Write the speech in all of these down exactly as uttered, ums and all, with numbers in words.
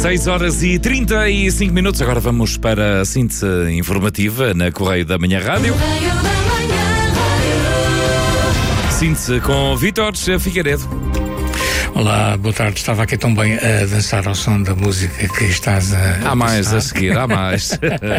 seis horas e trinta e cinco minutos. Agora vamos para a síntese informativa na Correio da Manhã Rádio. Síntese com Vítor Figueiredo. Olá, boa tarde. Estava aqui tão bem a dançar ao som da música que estás a... Há mais a seguir, há mais.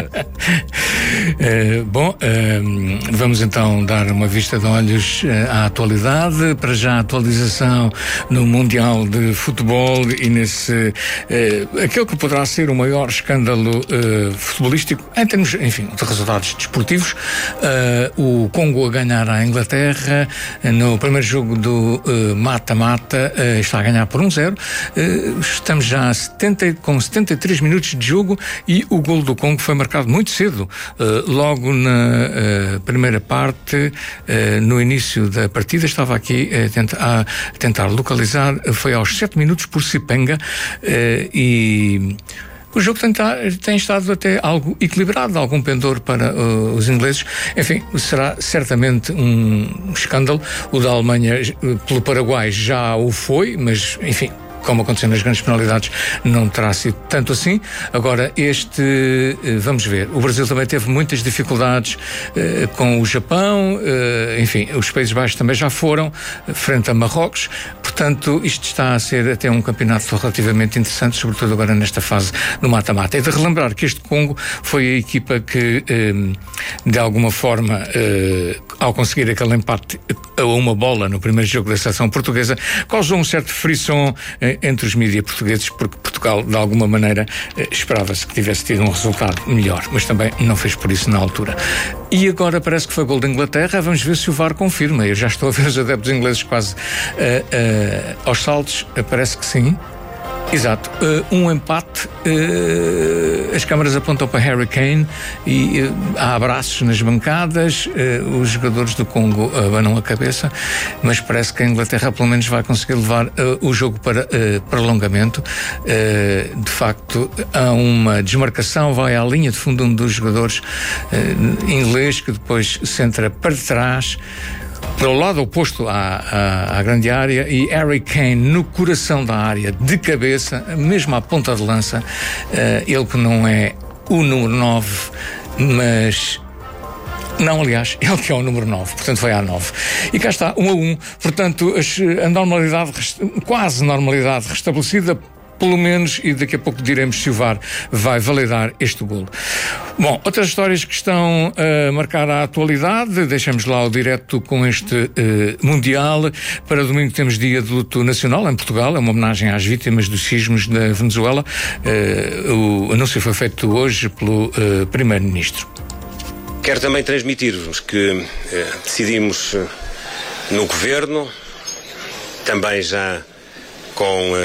uh, bom, uh, vamos então dar uma vista de olhos uh, à atualidade. Para já a atualização no Mundial de Futebol e nesse... Uh, aquele que poderá ser o maior escândalo uh, futebolístico em termos, enfim, de resultados desportivos. Uh, o Congo a ganhar à Inglaterra no primeiro jogo do uh, mata-mata. Uh, está a ganhar por um zero. Uh, estamos já a setenta, com setenta e três minutos de jogo e o golo do Congo foi marcado muito cedo, uh, logo na uh, primeira parte, uh, no início da partida. Estava aqui uh, tenta, a tentar localizar, foi aos sete minutos por Sipenga, uh, e o jogo tem, tem estado até algo equilibrado, algum pendor para uh, os ingleses. Enfim, será certamente um escândalo. O da Alemanha pelo Paraguai já o foi, mas, enfim, como aconteceu nas grandes penalidades, não terá sido tanto assim. Agora, este, vamos ver, o Brasil também teve muitas dificuldades uh, com o Japão, uh, enfim, os Países Baixos também já foram, uh, frente a Marrocos. Portanto, isto está a ser até um campeonato relativamente interessante, sobretudo agora nesta fase no mata-mata. É de relembrar que este Congo foi a equipa que, um, de alguma forma, uh, ao conseguir aquele empate a uma bola no primeiro jogo da seleção portuguesa, causou um certo frisson uh, entre os mídias portugueses, porque Portugal, de alguma maneira, uh, esperava-se que tivesse tido um resultado melhor, mas também não fez por isso na altura. E agora parece que foi gol da Inglaterra. Vamos ver se o V A R confirma. Eu já estou a ver os adeptos ingleses quase uh, uh, Uh, aos saltos, uh, parece que sim. Exato. Uh, um empate, uh, as câmaras apontam para Harry Kane e uh, há abraços nas bancadas, uh, os jogadores do Congo abanam a cabeça, mas parece que a Inglaterra pelo menos vai conseguir levar uh, o jogo para uh, prolongamento. Uh, de facto, há uma desmarcação, vai à linha de fundo um dos jogadores uh, inglês, que depois centra para trás, para o lado oposto à, à, à grande área, e Harry Kane no coração da área, de cabeça, mesmo à ponta de lança. Uh, ele que não é o número nove, mas... Não, aliás, ele que é o número nove, portanto foi à nove. E cá está, um a um. Portanto, a normalidade, quase normalidade restabelecida, pelo menos, e daqui a pouco diremos se o V A R vai validar este golo. Bom, outras histórias que estão a marcar a atualidade, deixamos lá o direto com este uh, Mundial. Para domingo temos dia de luto nacional em Portugal, é uma homenagem às vítimas dos sismos da Venezuela. Uh, o anúncio foi feito hoje pelo uh, Primeiro-Ministro. Quero também transmitir-vos que uh, decidimos uh, no Governo, também já com uh,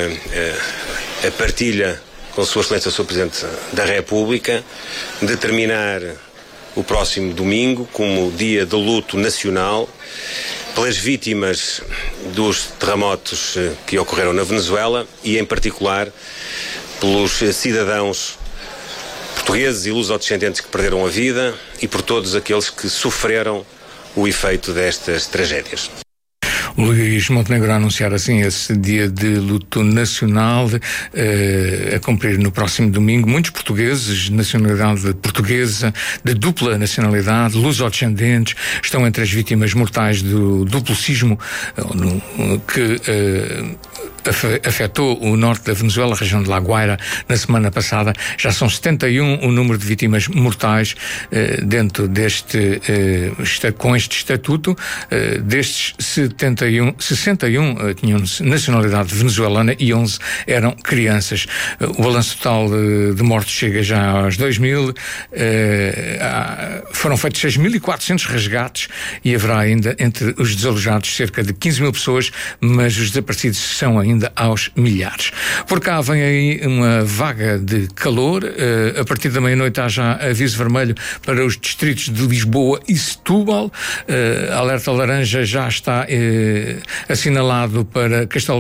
uh, a partilha com Sua Excelência, o senhor Presidente da República, determinar o próximo domingo como dia de luto nacional pelas vítimas dos terremotos uh, que ocorreram na Venezuela e, em particular, pelos uh, cidadãos portugueses e lusodescendentes que perderam a vida e por todos aqueles que sofreram o efeito destas tragédias. Luís Montenegro a anunciar assim esse dia de luto nacional eh, a cumprir no próximo domingo. Muitos portugueses de nacionalidade portuguesa, de dupla nacionalidade, lusodescendentes, estão entre as vítimas mortais do duplo sismo eh, que eh, afetou o norte da Venezuela, a região de La Guaira, na semana passada. Já são setenta e um o número de vítimas mortais eh, dentro deste, eh, esta, com este estatuto. Eh, destes setenta e um, sessenta e um eh, tinham nacionalidade venezuelana e onze eram crianças. Eh, o balanço total de, de mortos chega já aos dois mil. Eh, há, foram feitos seis mil e quatrocentos resgates e haverá ainda entre os desalojados cerca de quinze mil pessoas, mas os desaparecidos são ainda aos milhares. Por cá vem aí uma vaga de calor. Uh, a partir da meia-noite há já aviso vermelho para os distritos de Lisboa e Setúbal. Uh, alerta laranja já está uh, assinalado para Castelo